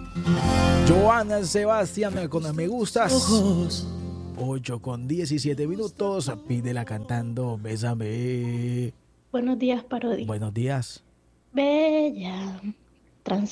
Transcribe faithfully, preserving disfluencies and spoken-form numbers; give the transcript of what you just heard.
Joana Sebastián con Me Gustas. ocho con diecisiete minutos. Pídela cantando Bésame. Buenos días, Parodi. Buenos días. Bella,